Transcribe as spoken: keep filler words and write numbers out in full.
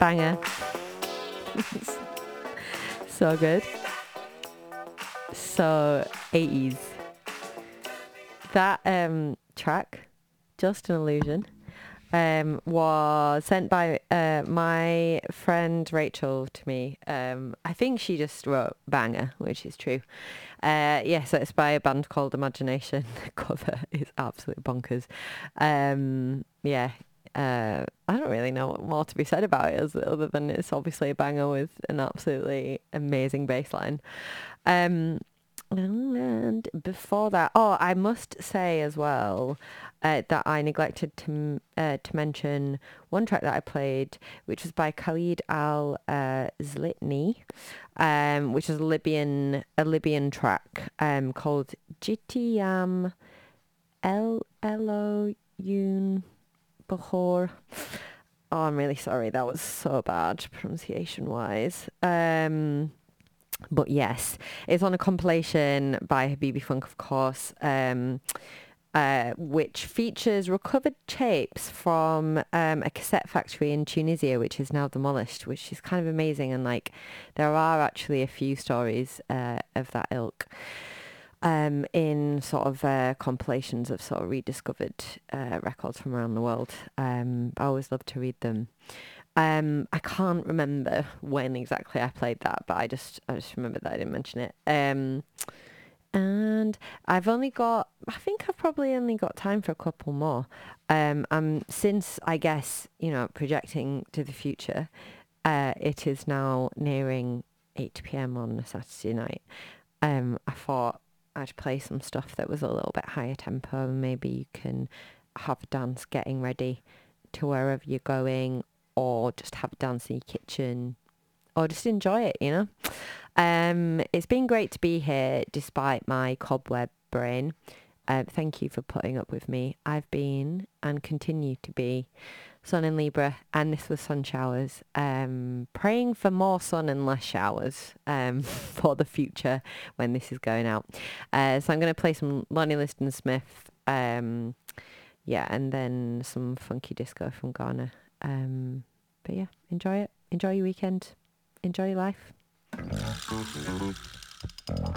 Banger. So good. So eighties. That um track, Just an Illusion, um was sent by uh my friend Rachel to me. um I think she just wrote Banger, which is true. Uh yeah, so it's by a band called Imagination. The cover is absolutely bonkers. um yeah uh I don't really know what more to be said about it as, other than it's obviously a banger with an absolutely amazing bass line. um and before that, oh, I must say as well, uh, that I neglected to m- uh, to mention one track that I played, which was by Khalid Al uh, Zlitni, um, which is a Libyan a Libyan track, um, called Jitiam El Eloyun Bahor. Oh, I'm really sorry. That was so bad pronunciation wise. Um, but yes, it's on a compilation by Habibi Funk, of course, um, uh, which features recovered tapes from um, a cassette factory in Tunisia, which is now demolished, which is kind of amazing. And like, there are actually a few stories uh, of that ilk, um, in sort of uh, compilations of sort of rediscovered uh, records from around the world. Um, I always love to read them. Um, I can't remember when exactly I played that, but I just I just remember that I didn't mention it. Um, and I've only got, I think I've probably only got time for a couple more. Um, um, since I guess, you know, projecting to the future, uh, it is now nearing eight p m on a Saturday night. Um, I thought I'd play some stuff that was a little bit higher tempo, and maybe you can have a dance getting ready to wherever you're going, or just have a dance in your kitchen, or just enjoy it, you know. Um, it's been great to be here despite my cobweb brain. Uh, thank you for putting up with me. I've been and continue to be Sun in Libra, and this was Sun Showers. Um, praying for more sun and less showers um, for the future when this is going out. Uh, so I'm going to play some Lonnie Liston Smith, um, yeah, and then some funky disco from Ghana. Um, but yeah, enjoy it. Enjoy your weekend. Enjoy your life.